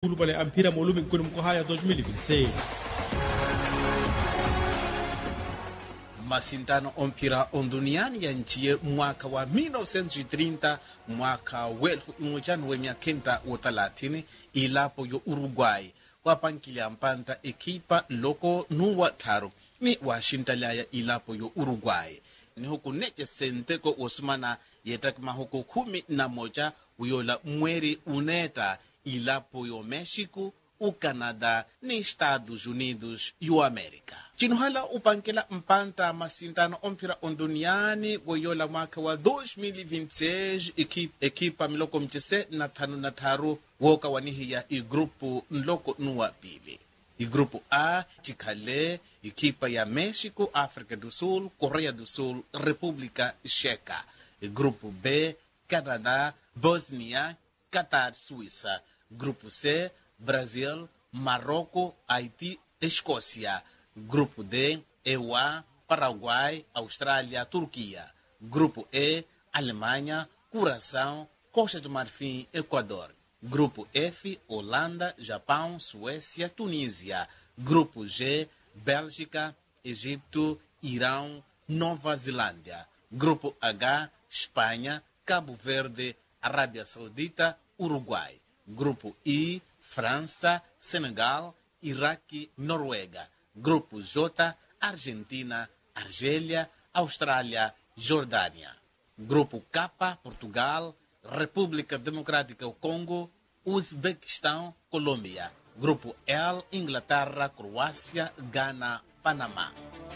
pale ampira molume nkuni mkohaya 2026. Masindano ompira onduniani ya nchiye mwaka wa 1930 mwaka wa 1930 ilapo yo Uruguay wapankilia mpanta ekipa loko nuwa taru ni washintalaya ilapo yo Uruguay ni huku neche senteko osumana yetakma huku 11 uyola mweri uneta ilapo yo Mexico o Canadá ni Estados Unidos e o América. Chinuhala upankela mpanta masindano ompira onduniani goyola mwaka wa 2026 ekipa miloko mchese na tanu na taru woka wanihi ya igrupu nloko nuwa pili. Igrupu A chikale ekipa ya Mexico, África do Sul, Coreia do Sul, República Checa. Grupo B Canadá, Bosnia, Qatar, Suíça. Grupo C Brasil, Marrocos, Haiti, Escócia. Grupo D, EUA, Paraguai, Austrália, Turquia. Grupo E, Alemanha, Curaçao, Costa do Marfim, Equador. Grupo F, Holanda, Japão, Suécia, Tunísia. Grupo G, Bélgica, Egito, Irão, Nova Zelândia. Grupo H, Espanha, Cabo Verde, Arábia Saudita, Uruguai. Grupo I, França, Senegal, Iraque, Noruega. Grupo J, Argentina, Argélia, Austrália, Jordânia. Grupo K, Portugal, República Democrática do Congo, Uzbequistão, Colômbia. Grupo L, Inglaterra, Croácia, Ghana, Panamá.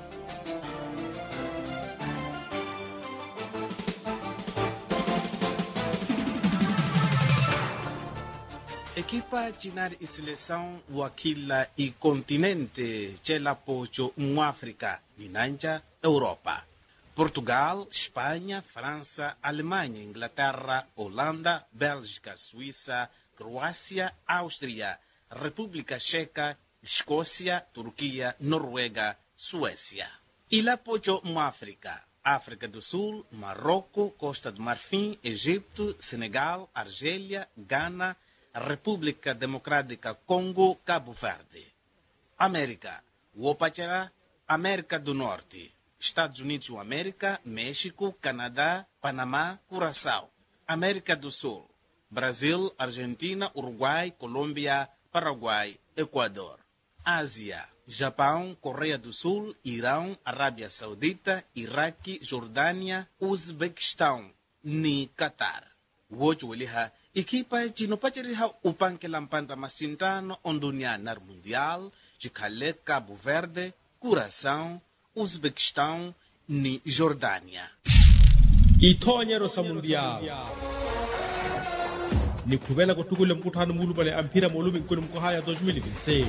Ekipa chinar e seleção wakila e continente chela pocho África, Ninanja, Europa. Portugal, Espanha, França, Alemanha, Inglaterra, Holanda, Bélgica, Suíça, Croácia, Áustria, República Checa, Escócia, Turquia, Noruega, Suécia. Ila pocho África, África do Sul, Marrocos, Costa do Marfim, Egito, Senegal, Argélia, Ghana, República Democrática Congo, Cabo Verde. América, Wopachera, América do Norte, Estados Unidos da América, México, Canadá, Panamá, Curaçao. América do Sul, Brasil, Argentina, Uruguai, Colômbia, Paraguai, Equador. Ásia, Japão, Coreia do Sul, Irão, Arábia Saudita, Iraque, Jordânia, Uzbequistão, ni Qatar. Wocho waliha ekipa jinopachiriha upankela mpanda masindano ondunianar mundial jikale Cabo Verde, Curaçao, Uzbequistão ni Jordânia. Itonyero sa mundial ni kubela kutugule mkutano mulu pale ampira molume nkuni mkohaya 2026.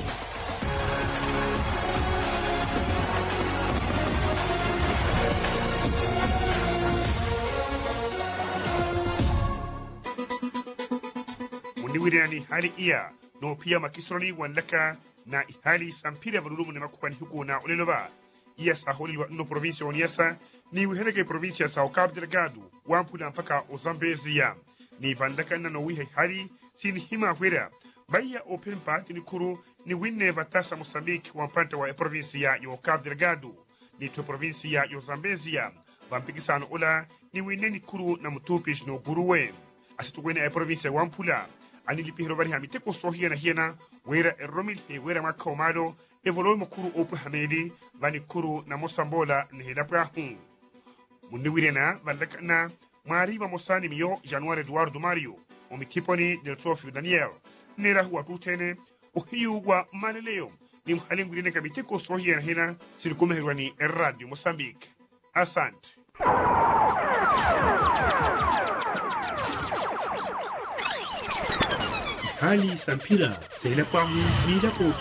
Wiriani hali iya no pia makisroni wanlaka na hali sampira valulumu nema kupani huku na ulelova iya saholi wa no provincia oniasa ni wiheleke provincia Sao Cabo Delgado wampula mpaka Ozambezia ni vandaka na no wihe hali sin hima wira baya open party ni kuru ni winne batasa Mozambique wampanta wa provincia yo Cabo Delgado ni to provincia yo Zambezia vampikisano ula ni winne ni kuru na mutupish no guruwe asituwene provincia wampula ani lipihiro bari hamite ko sohiana hiena wera romil he wera makomado evolo mukuru opu hamedi bani kuru na mosambola ne helapra hu munni wirena bandakana mari ba mosani miyo January Eduardo Mario o mikiponi del Sofio Daniel nera huwa tutene o hiu wa maneleo ni mhalingu wirena kabite ko sohiana hiena silikume hirwani Radio Mozambique. Asante. Hali sampira, c'est la parmi, ni la